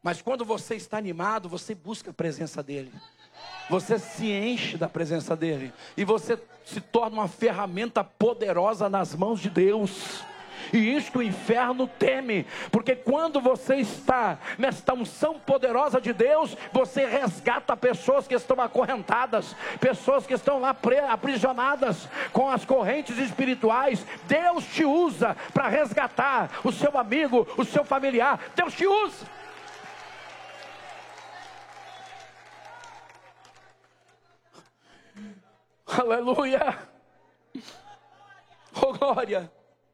Mas quando você está animado, você busca a presença dele. Você se enche da presença dele. E você se torna uma ferramenta poderosa nas mãos de Deus. E isso o inferno teme, porque quando você está nesta unção poderosa de Deus, você resgata pessoas que estão acorrentadas, pessoas que estão lá aprisionadas com as correntes espirituais. Deus te usa para resgatar o seu amigo, o seu familiar. Deus te usa. Aleluia. Oh glória.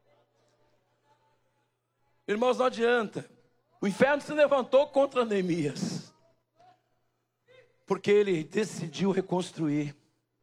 Irmãos, não adianta. O inferno se levantou contra Neemias, porque ele decidiu reconstruir.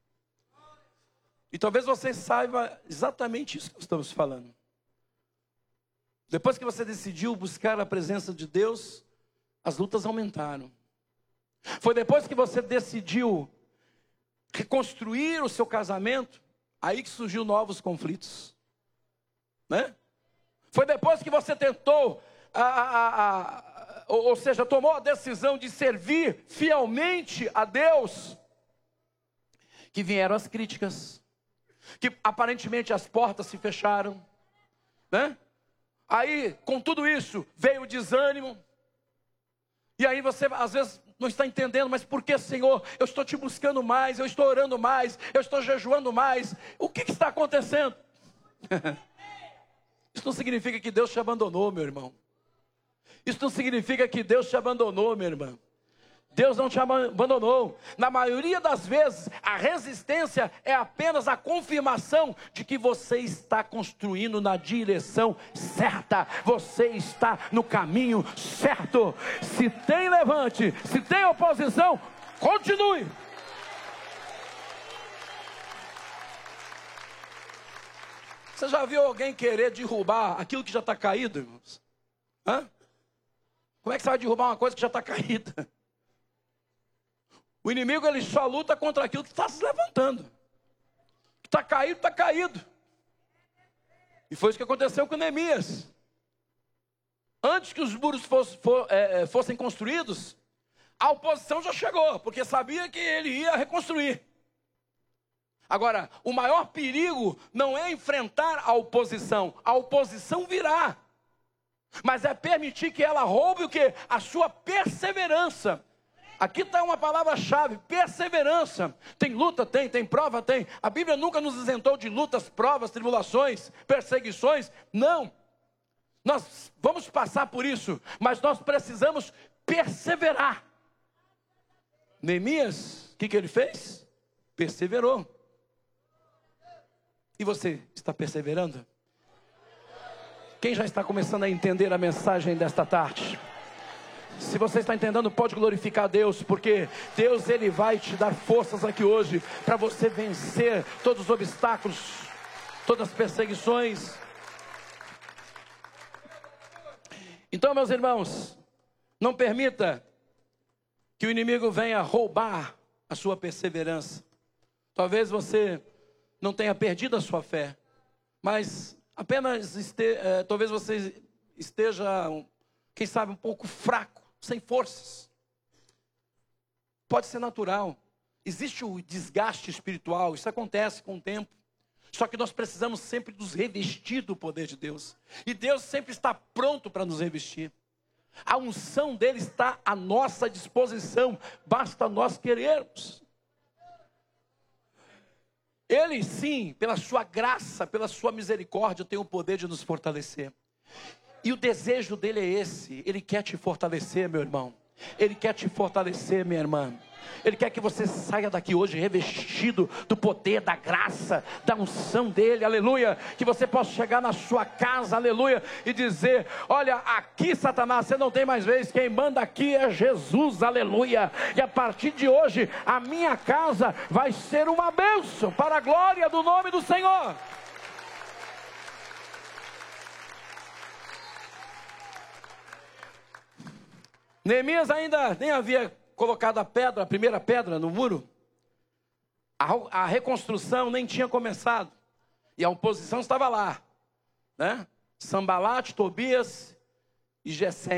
E talvez você saiba exatamente isso que estamos falando. Depois que você decidiu buscar a presença de Deus, as lutas aumentaram. Foi depois que você decidiu reconstruir o seu casamento, aí que surgiu novos conflitos, né? Foi depois que você tentou, ou seja, tomou a decisão de servir fielmente a Deus, que vieram as críticas, que aparentemente as portas se fecharam, né? Aí, com tudo isso, veio o desânimo, e aí você às vezes não está entendendo, mas por que, Senhor? Eu estou te buscando mais, eu estou orando mais, eu estou jejuando mais, o que está acontecendo? Isso não significa que Deus te abandonou, meu irmão. Isso não significa que Deus te abandonou, minha irmã. Deus não te abandonou. Na maioria das vezes, a resistência é apenas a confirmação de que você está construindo na direção certa. Você está no caminho certo. Se tem levante, se tem oposição, continue. Você já viu alguém querer derrubar aquilo que já está caído, irmãos? Hã? Como é que você vai derrubar uma coisa que já está caída? O inimigo, ele só luta contra aquilo que está se levantando. Está caído, está caído. E foi isso que aconteceu com Neemias. Antes que os muros fossem construídos, a oposição já chegou, porque sabia que ele ia reconstruir. Agora, o maior perigo não é enfrentar a oposição virá. Mas é permitir que ela roube o quê? A sua perseverança. Aqui está uma palavra-chave, perseverança. Tem luta? Tem prova? Tem. A Bíblia nunca nos isentou de lutas, provas, tribulações, perseguições. Não. Nós vamos passar por isso, mas nós precisamos perseverar. Neemias, o que ele fez? Perseverou. E você está perseverando? Quem já está começando a entender a mensagem desta tarde? Se você está entendendo, pode glorificar a Deus, porque Deus, ele vai te dar forças aqui hoje, para você vencer todos os obstáculos, todas as perseguições. Então, meus irmãos, não permita que o inimigo venha roubar a sua perseverança. Talvez você não tenha perdido a sua fé, mas apenas talvez você esteja, quem sabe, um pouco fraco, sem forças. Pode ser natural. Existe o desgaste espiritual, isso acontece com o tempo. Só que nós precisamos sempre nos revestir do poder de Deus. E Deus sempre está pronto para nos revestir. A unção dele está à nossa disposição, basta nós querermos. Ele sim, pela sua graça, pela sua misericórdia, tem o poder de nos fortalecer. E o desejo dele é esse, ele quer te fortalecer, meu irmão. Ele quer te fortalecer, minha irmã. Ele quer que você saia daqui hoje revestido do poder, da graça, da unção dele, aleluia. Que você possa chegar na sua casa, aleluia, e dizer: olha, aqui Satanás, você não tem mais vez, quem manda aqui é Jesus, aleluia. E a partir de hoje, a minha casa vai ser uma bênção para a glória do nome do Senhor. Neemias ainda nem havia colocado a primeira pedra no muro. A reconstrução nem tinha começado. E a oposição estava lá, né? Sambalate, Tobias e Gesem.